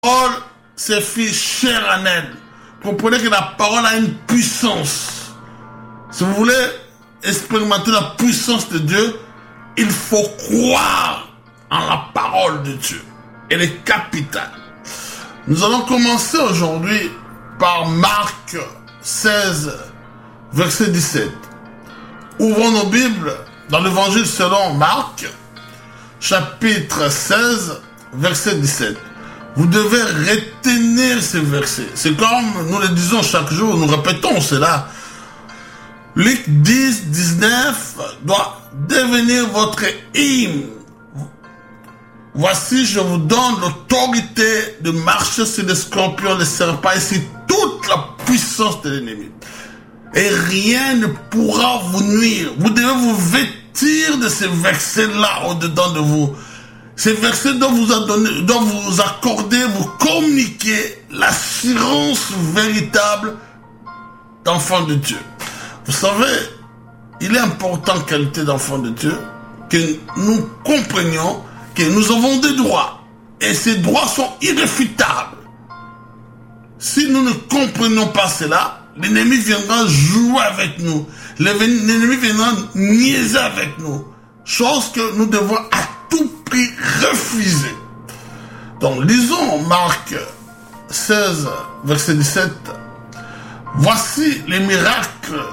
parole s'est fait chair en elle. Comprenez que la parole a une puissance. Si vous voulez expérimenter la puissance de Dieu, il faut croire en la parole de Dieu. Elle est capitale. Nous allons commencer aujourd'hui par Marc 16, verset 17. Ouvrons nos Bibles dans l'évangile selon Marc, chapitre 16, verset 17. Vous devez retenir ces versets. C'est comme nous le disons chaque jour, nous répétons cela. Luc 10, 19 doit devenir votre hymne. Voici, je vous donne l'autorité de marcher sur les scorpions, les serpents et sur toute la puissance de l'ennemi. Et rien ne pourra vous nuire. Vous devez vous vêtir de ces versets-là au-dedans de vous. Ces versets doivent vous accorder, vous communiquer l'assurance véritable d'enfant de Dieu. Vous savez, il est important, qualité d'enfant de Dieu, que nous comprenions que nous avons des droits. Et ces droits sont irréfutables. Si nous ne comprenons pas cela, l'ennemi viendra jouer avec nous. L'ennemi viendra niaiser avec nous. Chose que nous devons à tout prix refuser. Donc, lisons Marc 16, verset 17. Voici les miracles,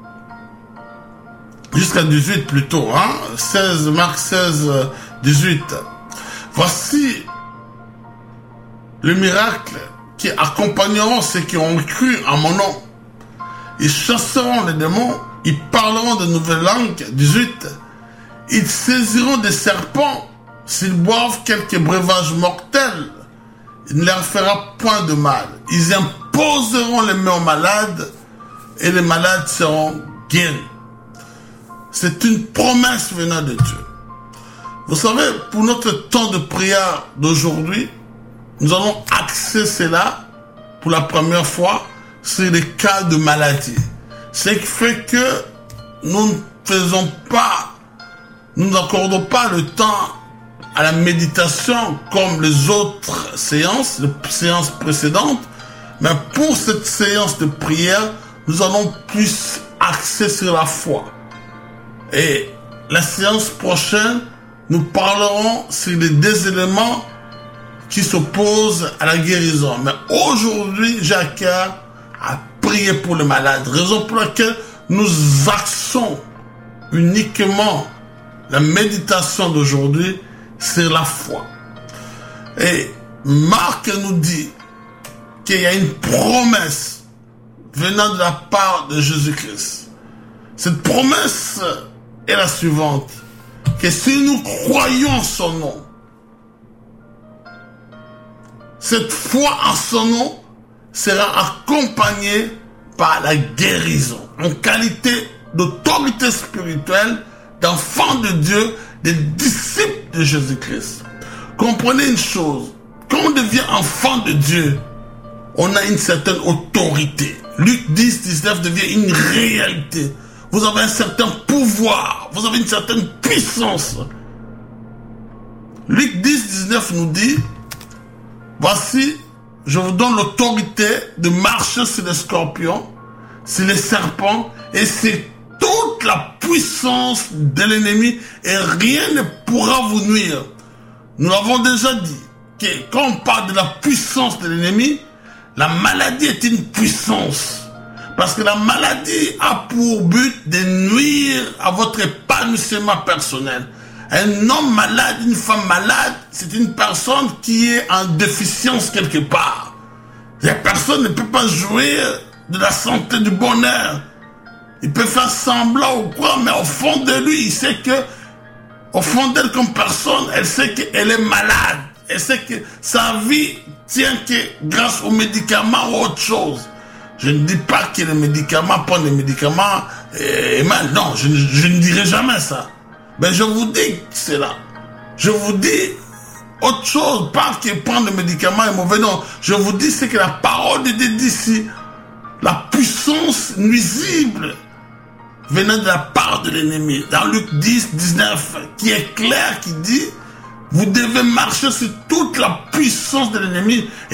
jusqu'à 18 plutôt, Marc 16, 18. Voici les miracles qui accompagneront ceux qui ont cru en mon nom. Ils chasseront les démons, ils parleront de nouvelles langues, 18. Ils saisiront des serpents, s'ils boivent quelques breuvages mortels, il ne leur fera point de mal. Ils imposeront les mains aux malades, et les malades seront guéris. C'est une promesse venant de Dieu. Vous savez, pour notre temps de prière d'aujourd'hui, nous allons axer cela pour la première fois sur les cas de maladie. Ce qui fait que nous n'accordons pas le temps à la méditation comme les autres séances, les séances précédentes, mais pour cette séance de prière, nous allons plus axer sur la foi. Et la séance prochaine, nous parlerons sur les deux éléments qui s'opposent à la guérison. Mais aujourd'hui, j'ai à cœur à prier pour les malades. Raison pour laquelle nous axons uniquement la méditation d'aujourd'hui sur la foi. Et Marc nous dit qu'il y a une promesse venant de la part de Jésus-Christ. Cette promesse est la suivante, que si nous croyons en son nom, cette foi en son nom sera accompagnée par la guérison, en qualité d'autorité spirituelle, d'enfants de Dieu, des disciples de Jésus-Christ. Comprenez une chose, quand on devient enfant de Dieu, on a une certaine autorité. Luc 10, 19 devient une réalité. Vous avez un certain pouvoir, vous avez une certaine puissance. Luc 10, 19 nous dit, voici, je vous donne l'autorité de marcher sur les scorpions, sur les serpents, et c'est toute la puissance de l'ennemi, et rien ne pourra vous nuire. Nous l'avons déjà dit, que quand on parle de la puissance de l'ennemi, la maladie est une puissance. Parce que la maladie a pour but de nuire à votre épanouissement personnel. Un homme malade, une femme malade, c'est une personne qui est en déficience quelque part. La personne ne peut pas jouir de la santé, du bonheur. Il peut faire semblant ou quoi, mais au fond de lui, il sait que, au fond d'elle comme personne, elle sait qu'elle est malade. Elle sait que sa vie tient que grâce aux médicaments ou autre chose. Je ne dis pas que les médicaments, prendre les médicaments est mal. Non, je ne dirai jamais ça. Mais je vous dis cela. Je vous dis autre chose. Pas que prendre les médicaments est mauvais. Non, je vous dis c'est que la parole de Dieu dit ici, la puissance nuisible venant de la part de l'ennemi. Dans Luc 10, 19, qui est clair, qui dit Vous devez marcher sur toute la puissance de l'ennemi